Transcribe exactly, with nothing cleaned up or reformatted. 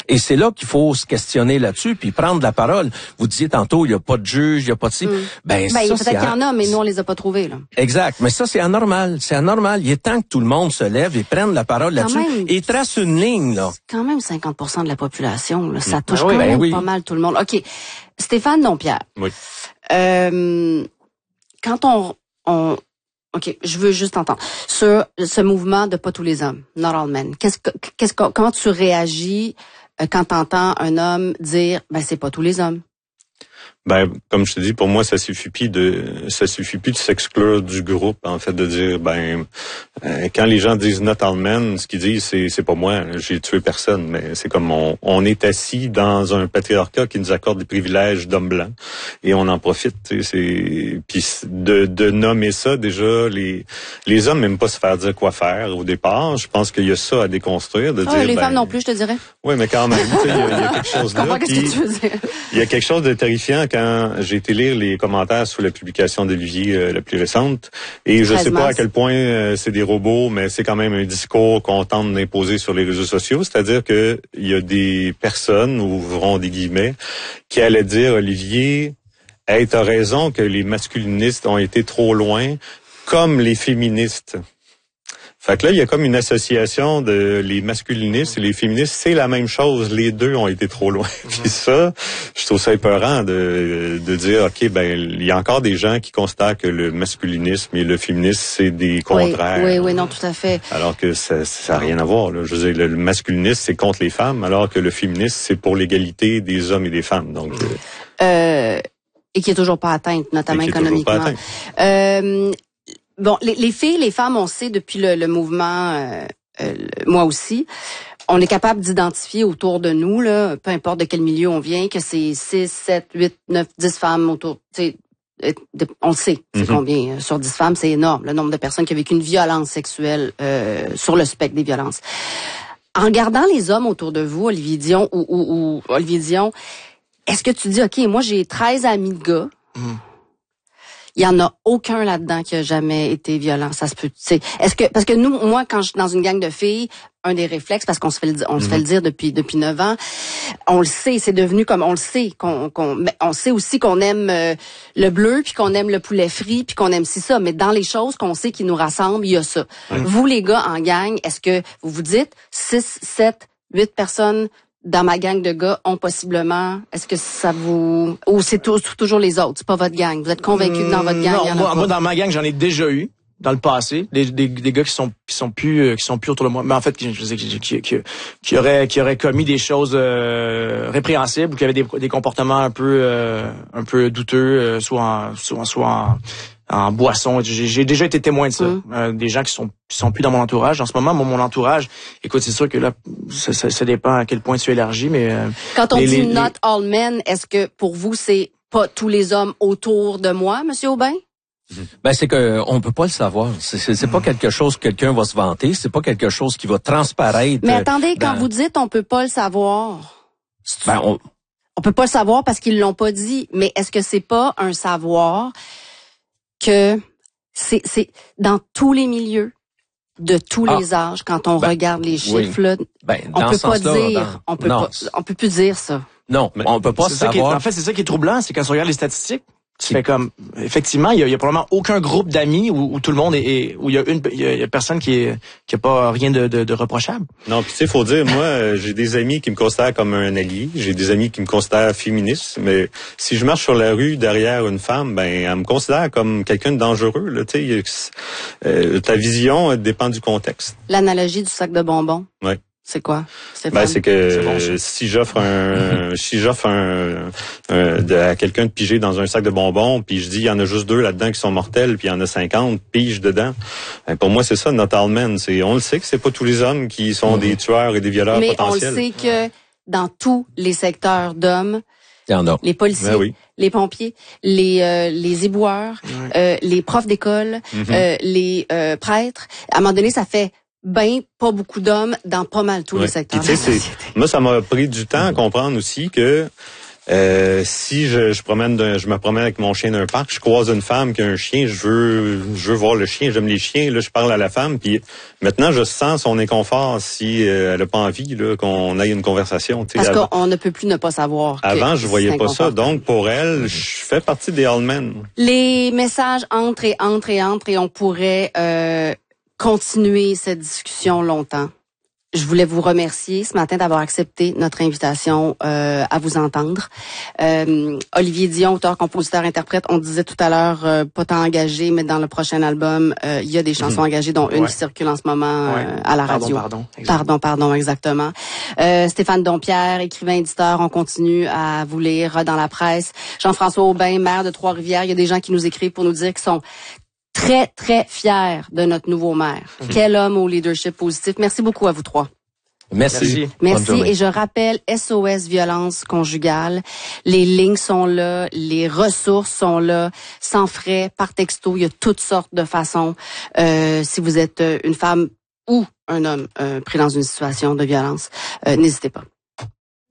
Et c'est là qu'il faut se questionner là-dessus, puis prendre la parole. Vous disiez tantôt, il n'y a pas de juge, il n'y a pas de ci. Mm. Ben, ben ça, peut-être c'est qu'il y en a, mais nous, on les a pas trouvés, là. Exact. Mais ça, c'est anormal. C'est anormal. Il est temps que tout le monde se lève et prenne la parole Quand là-dessus même, et trace une ligne, là. C'est quand même cinquante pour cent de la population, là. Ça touche Ben oui, quand ben même oui. pas mal tout le monde. OK. Stéphane Dompierre. Oui. Euh, quand on, on, OK, je veux juste entendre sur ce mouvement de pas tous les hommes, not all men. Qu'est-ce que, qu'est-ce que, comment tu réagis euh, quand t'entends un homme dire, ben c'est pas tous les hommes? Ben, comme je te dis, pour moi, ça suffit plus de, ça suffit plus de s'exclure du groupe, en fait, de dire, ben, euh, quand les gens disent not all men, ce qu'ils disent, c'est, c'est pas moi, j'ai tué personne, mais c'est comme on, on est assis dans un patriarcat qui nous accorde des privilèges d'hommes blancs et on en profite, tu sais, c'est, puis de, de nommer ça, déjà, les, les hommes n'aiment pas se faire dire quoi faire au départ. Je pense qu'il y a ça à déconstruire, de Ah, dire, les ben, femmes non plus, je te dirais. oui, mais quand même, tu sais, il y, a quelque chose là. Qu'est-ce que tu veux dire? Il y a quelque chose de terrifiant quand j'ai été lire les commentaires sous la publication d'Olivier euh, la plus récente. Et je sais pas à quel point euh, c'est des robots, mais c'est quand même un discours qu'on tente d'imposer sur les réseaux sociaux. C'est-à-dire que il y a des personnes, ouvrons des guillemets, qui allaient dire, Olivier, hey, t'as raison que les masculinistes ont été trop loin, comme les féministes. Fait que là, il y a comme une association de les masculinistes et les féministes, c'est la même chose. Les deux ont été trop loin. Mm-hmm. Puis ça, je trouve ça épeurant de, de dire, OK, ben, il y a encore des gens qui constatent que le masculinisme et le féminisme, c'est des contraires. Oui, oui, oui, non, tout à fait. Alors que ça, ça n'a rien à voir, là. Je veux dire, le masculinisme, c'est contre les femmes, alors que le féminisme, c'est pour l'égalité des hommes et des femmes. Donc, euh, euh, et qui est toujours pas atteinte, notamment économiquement. Euh, Bon, les, les filles, les femmes, on sait depuis le, le mouvement, euh, euh, moi aussi, on est capable d'identifier autour de nous, là, peu importe de quel milieu on vient, que c'est six, sept, huit, neuf, dix femmes autour. Tu sais, on le sait, c'est mm-hmm. combien sur dix femmes, c'est énorme, le nombre de personnes qui ont vécu une violence sexuelle euh, sur le spectre des violences. En regardant les hommes autour de vous, Olivier Dion ou, ou, ou Olivier Dion, est-ce que tu dis, OK, moi j'ai treize amis de gars, mm. Il y en a aucun là-dedans qui a jamais été violent. Ça se peut, tu sais. Est-ce que, parce que nous, moi, quand je suis dans une gang de filles, un des réflexes, parce qu'on se fait le, on mm-hmm. se fait le dire depuis, depuis neuf ans, on le sait, c'est devenu comme, on le sait, qu'on, qu'on, mais on sait aussi qu'on aime euh, le bleu, puis qu'on aime le poulet frit, puis qu'on aime si ça. Mais dans les choses qu'on sait qui nous rassemblent, il y a ça. Mm-hmm. Vous, les gars, en gang, est-ce que vous vous dites six, sept, huit personnes dans ma gang de gars ont possiblement, est-ce que ça vous, ou c'est tout, toujours les autres, c'est pas votre gang, vous êtes convaincus que dans votre gang, non, il y en a moi, pas. moi dans ma gang j'en ai déjà eu dans le passé des, des, des gars qui sont qui sont plus euh, qui sont plus autour de moi, mais en fait qui je sais qui qui, qui, qui auraient qui auraient commis des choses euh, répréhensibles ou qui avaient des, des comportements un peu euh, un peu douteux, euh, soit en, soit soit en, en boisson. J'ai, j'ai déjà été témoin de ça. Mmh. Euh, des gens qui sont qui sont plus dans mon entourage. En ce moment, mon, mon entourage, écoute, c'est sûr que là, ça, ça, ça dépend à quel point tu élargis, mais... Euh, Quand on les, dit les, not all men, est-ce que pour vous, c'est pas tous les hommes autour de moi, Monsieur Aubin? Ben c'est que on peut pas le savoir. C'est, c'est, c'est pas quelque chose que quelqu'un va se vanter. C'est pas quelque chose qui va transparaître. Mais attendez, dans... quand vous dites on peut pas le savoir, ben, on... on peut pas le savoir parce qu'ils l'ont pas dit. Mais est-ce que c'est pas un savoir que c'est, c'est dans tous les milieux, de tous ah, les âges, quand on ben, regarde les chiffres, oui. là, ben, on peut pas dire, dans... on peut non. pas, on peut plus dire ça. Non, mais on peut pas c'est savoir. Ça qui est, en fait, c'est ça qui est troublant, c'est quand on regarde les statistiques. Tu fais comme, effectivement, il y a, il y a probablement aucun groupe d'amis où, où tout le monde est, est où il y a une, il y a, il y a personne qui est, qui a pas rien de, de, de reprochable. Non, puis tu sais, faut dire, moi, j'ai des amis qui me considèrent comme un allié, j'ai des amis qui me considèrent féministe, mais si je marche sur la rue derrière une femme, ben, elle me considère comme quelqu'un de dangereux, là, tu sais, euh, ta vision dépend du contexte. L'analogie du sac de bonbons. Ouais. C'est quoi? Ben, c'est que c'est bon, euh, si j'offre un si j'offre un, un de, à quelqu'un de piger dans un sac de bonbons, puis je dis il y en a juste deux là-dedans qui sont mortels, puis il y en a cinquante, pige dedans. Ben, pour moi, c'est ça, not all men. C'est, on le sait que c'est pas tous les hommes qui sont mm-hmm. des tueurs et des violeurs mais potentiels. Mais on le sait que dans tous les secteurs d'hommes, il y en a. Les policiers, ben oui. les pompiers, les euh, les éboueurs, ouais. euh, les profs d'école, mm-hmm. euh, les euh, prêtres. À un moment donné, ça fait ben pas beaucoup d'hommes dans pas mal tous ouais. les secteurs. Puis, tu sais, c'est, moi, ça m'a pris du temps à comprendre aussi que Euh, si je, je promène, de, je me promène avec mon chien d'un parc, je croise une femme qui a un chien, je veux, je veux voir le chien, j'aime les chiens. Là, je parle à la femme, puis maintenant, je sens son inconfort si euh, elle a pas envie là, qu'on aille une conversation. Parce avant, qu'on ne peut plus ne pas savoir. Avant, je voyais pas ça. Donc, pour elle, je fais partie des Allmen. Les messages entrent et entrent et entrent et on pourrait euh, continuer cette discussion longtemps. Je voulais vous remercier ce matin d'avoir accepté notre invitation euh, à vous entendre. Euh, Olivier Dion, auteur, compositeur, interprète, on disait tout à l'heure, euh, pas tant engagé, mais dans le prochain album, euh, il y a des chansons mmh. engagées, dont une ouais. qui circule en ce moment ouais. euh, à la radio. Pardon, pardon. Pardon, pardon, exactement. Euh, Stéphane Dompierre, écrivain, éditeur, on continue à vous lire dans la presse. Jean-François Aubin, maire de Trois-Rivières, il y a des gens qui nous écrivent pour nous dire qu'ils sont très, très fiers de notre nouveau maire. Mmh. Quel homme au leadership positif. Merci beaucoup à vous trois. Merci. Merci. Et je rappelle S O S Violence Conjugale. Les lignes sont là, les ressources sont là, sans frais, par texto. Il y a toutes sortes de façons. Euh, si vous êtes une femme ou un homme euh, pris dans une situation de violence, euh, n'hésitez pas.